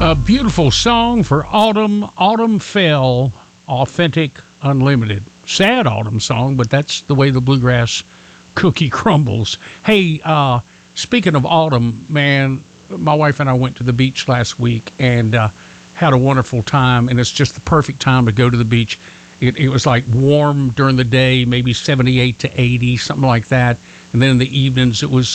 A beautiful song for autumn. Autumn fell, authentic, unlimited. Sad autumn song, but that's the way the bluegrass cookie crumbles. Hey, speaking of autumn, man, my wife and I went to the beach last week and had a wonderful time, and it's just the perfect time to go to the beach. It was like warm during the day, maybe 78 to 80, something like that. And then in the evenings, it was,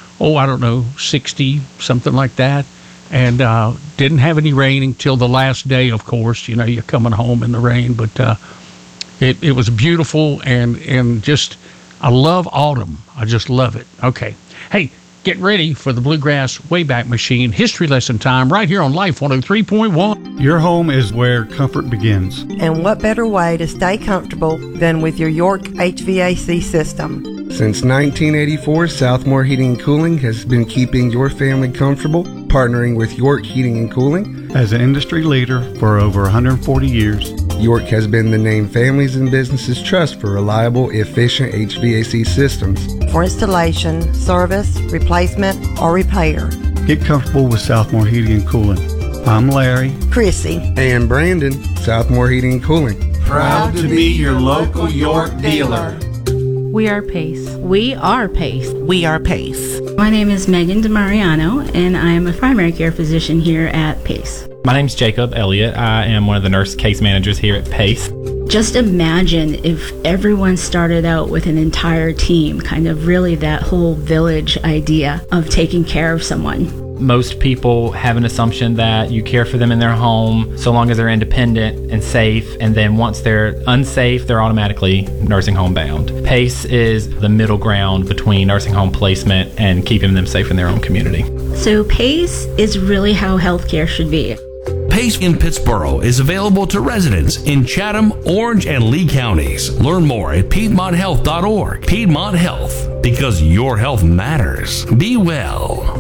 60, something like that. And didn't have any rain until the last day, of course. You know, you're coming home in the rain. But it was beautiful, and just, I love autumn. I just love it. Okay. Hey, get ready for the Bluegrass Wayback Machine history lesson time right here on Life 103.1. Your home is where comfort begins. And what better way to stay comfortable than with your York HVAC system? Since 1984, Southmore Heating and Cooling has been keeping your family comfortable, partnering with York Heating and Cooling. As an industry leader for over 140 years, York has been the name families and businesses trust for reliable, efficient HVAC systems. For installation, service, replacement, or repair. Get comfortable with Southmore Heating and Cooling. I'm Larry, Chrissy, and Brandon, Southmore Heating and Cooling. Proud to be your local York dealer. We are Pace. We are Pace. We are Pace. My name is Megan DeMariano, and I am a primary care physician here at Pace. My name's Jacob Elliott. I am one of the nurse case managers here at Pace. Just imagine if everyone started out with an entire team, kind of really that whole village idea of taking care of someone. Most people have an assumption that you care for them in their home so long as they're independent and safe, and then once they're unsafe, they're automatically nursing home bound. PACE is the middle ground between nursing home placement and keeping them safe in their own community. So PACE is really how healthcare should be. PACE in Pittsboro is available to residents in Chatham, Orange, and Lee counties. Learn more at PiedmontHealth.org. Piedmont Health, because your health matters. Be well.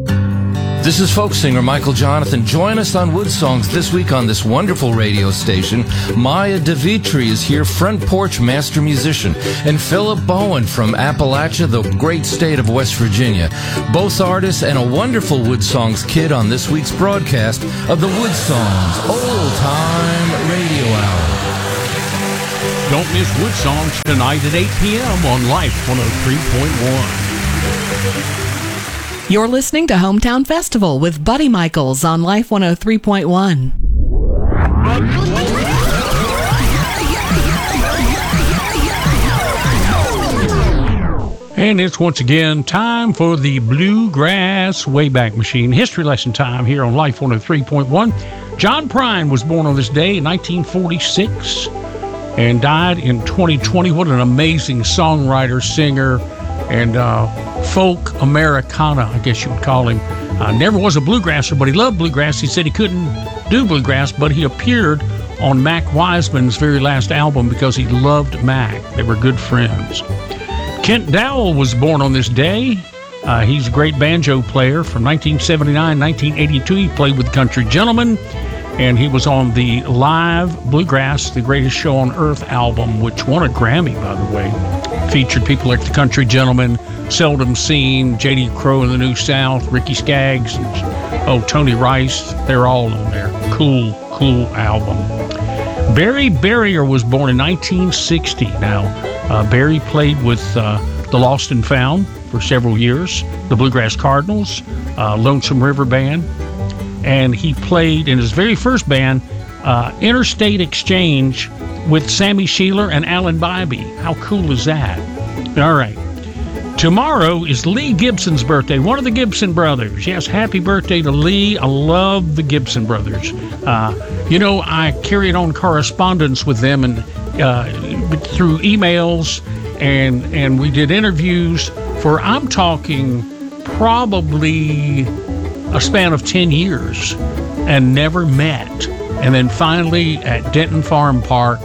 This is folk singer Michael Jonathan. Join us on Wood Songs this week on this wonderful radio station. Maya DeVitri is here, front porch master musician, and Philip Bowen from Appalachia, the great state of West Virginia. Both artists and a wonderful Wood Songs kid on this week's broadcast of the Wood Songs Old Time Radio Hour. Don't miss Wood Songs tonight at 8 p.m. on Life 103.1. You're listening to Hometown Festival with Buddy Michaels on Life 103.1. And it's once again time for the Bluegrass Wayback Machine history lesson time here on Life 103.1. John Prine was born on this day in 1946 and died in 2020. What an amazing songwriter, singer, and folk Americana, I guess you would call him. Never was a bluegrasser, but he loved bluegrass. He said he couldn't do bluegrass, but he appeared on Mac Wiseman's very last album because he loved Mac. They were good friends. Kent Dowell was born on this day. He's a great banjo player. From 1979 1982, he played with Country Gentlemen, and he was on the Live Bluegrass, the Greatest Show on Earth album, which won a Grammy, by the way. Featured people like the Country Gentlemen, Seldom Seen, J.D. Crowe and the New South, Ricky Skaggs, and, Tony Rice. They're all on there. Cool album. Barry Barrier was born in 1960. Now, Barry played with the Lost and Found for several years, the Bluegrass Cardinals, Lonesome River Band, and he played in his very first band, Interstate Exchange, with Sammy Sheeler and Alan Bybee. How cool is that? All right. Tomorrow is Lee Gibson's birthday, one of the Gibson brothers. Yes, happy birthday to Lee. I love the Gibson brothers. I carried on correspondence with them and through emails, and we did interviews for, I'm talking, probably a span of 10 years, and never met. And then finally at Denton Farm Park,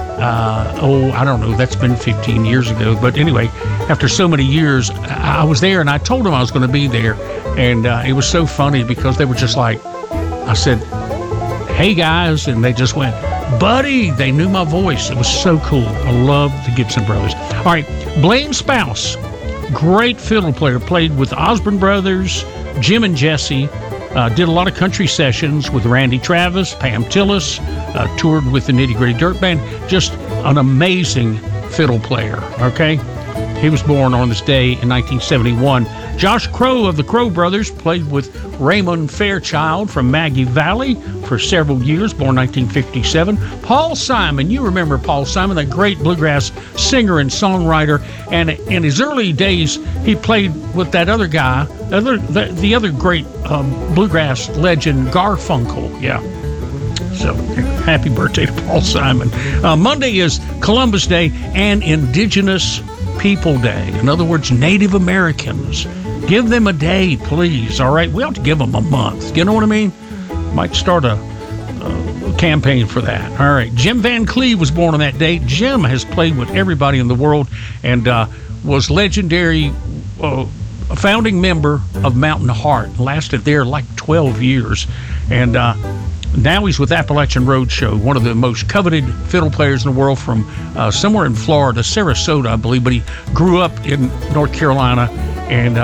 I don't know, that's been 15 years ago. But anyway, after so many years, I was there, and I told them I was going to be there. And it was so funny because they were just like, I said, hey guys, and they just went, Buddy. They knew my voice. It was so cool. I love the Gibson brothers. All right, Blaine Spouse, great fiddle player, played with the Osborne Brothers, Jim and Jesse, Did a lot of country sessions with Randy Travis, Pam Tillis, toured with the Nitty Gritty Dirt Band. Just an amazing fiddle player, okay? He was born on this day in 1971. Josh Crow of the Crow Brothers played with Raymond Fairchild from Maggie Valley for several years, born 1957. Paul Simon, you remember Paul Simon, that great bluegrass singer and songwriter. And in his early days, he played with that other guy, the other great bluegrass legend, Garfunkel. Yeah. So, happy birthday to Paul Simon. Monday is Columbus Day and Indigenous People Day. In other words, Native Americans. Give them a day, please. All right? We ought to give them a month. You know what I mean? Might start a campaign for that. All right. Jim Van Cleve was born on that day. Jim has played with everybody in the world and was legendary, a founding member of Mountain Heart. Lasted there like 12 years. And now he's with Appalachian Roadshow, one of the most coveted fiddle players in the world from somewhere in Florida, Sarasota, I believe, but he grew up in North Carolina, and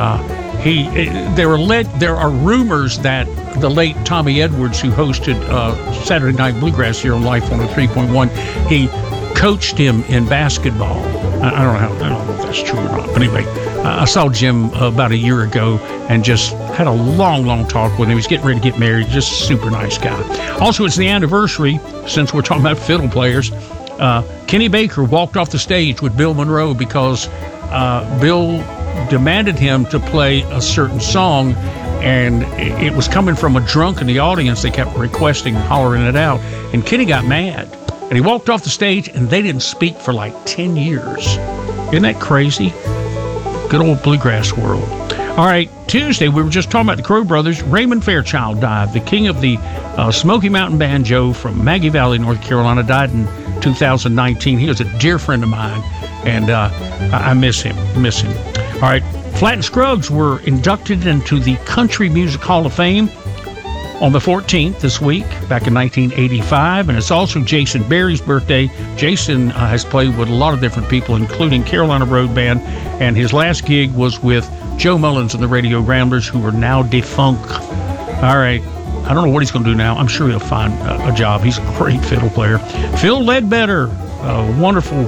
there are rumors that the late Tommy Edwards, who hosted Saturday Night Bluegrass here on Life 103.1, he coached him in basketball. I don't know if that's true or not, but anyway, I saw Jim about a year ago and just had a long talk with him. He's getting ready to get married. Just a super nice guy. Also, it's the anniversary, since we're talking about fiddle players. Kenny Baker walked off the stage with Bill Monroe because Bill demanded him to play a certain song, and it was coming from a drunk in the audience. They kept requesting, hollering it out, and Kenny got mad. And he walked off the stage, and they didn't speak for like 10 years. Isn't that crazy? Good old bluegrass world. All right, Tuesday, we were just talking about the Crow Brothers. Raymond Fairchild died. The king of the Smoky Mountain Banjo from Maggie Valley, North Carolina, died in 2019. He was a dear friend of mine, and I miss him. All right, Flatt and Scruggs were inducted into the Country Music Hall of Fame on the 14th this week, back in 1985, and it's also Jason Berry's birthday. Jason has played with a lot of different people, including Carolina Road Band, and his last gig was with Joe Mullins and the Radio Ramblers, who are now defunct. All right, I don't know what he's going to do now. I'm sure he'll find a job. He's a great fiddle player. Phil Ledbetter, a wonderful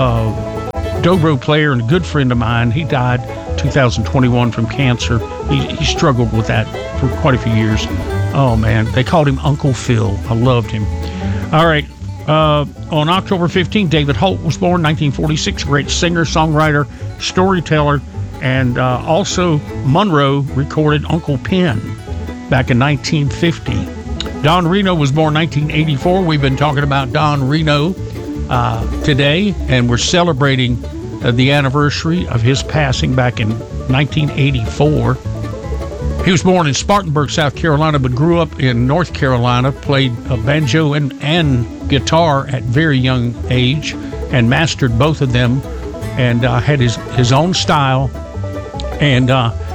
dobro player and a good friend of mine. He died 2021 from cancer. He struggled with that for quite a few years. Oh, man. They called him Uncle Phil. I loved him. All right. On October 15th, David Holt was born, 1946. Great singer, songwriter, storyteller. And also Monroe recorded Uncle Pen back in 1950. Don Reno was born 1984. We've been talking about Don Reno today, and we're celebrating the anniversary of his passing back in 1984. He was born in Spartanburg, South Carolina, but grew up in North Carolina, played banjo and guitar at very young age, and mastered both of them, and had his own style. And,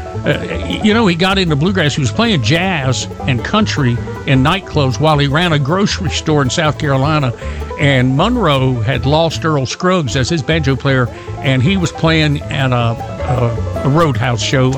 he got into bluegrass. He was playing jazz and country in nightclubs while he ran a grocery store in South Carolina. And Monroe had lost Earl Scruggs as his banjo player, and he was playing at a roadhouse show,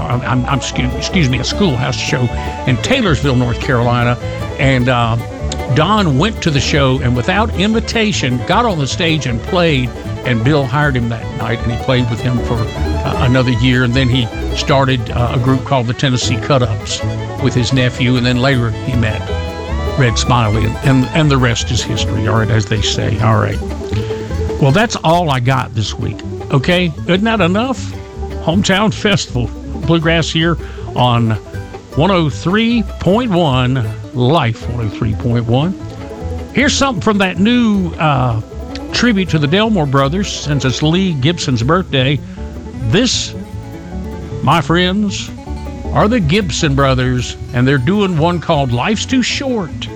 a schoolhouse show in Taylorsville, North Carolina. And Don went to the show and without invitation got on the stage and played, and Bill hired him that night, and he played with him for another year. And then he started a group called the Tennessee Cut-Ups with his nephew, and then later he met Red Smiley, and the rest is history, all right, as they say. All right. Well, that's all I got this week, okay? Isn't that enough? Hometown Festival, Bluegrass here on 103.1, Life 103.1. Here's something from that new tribute to the Delmore Brothers, since it's Lee Gibson's birthday. This, my friends, are the Gibson Brothers, and they're doing one called Life's Too Short.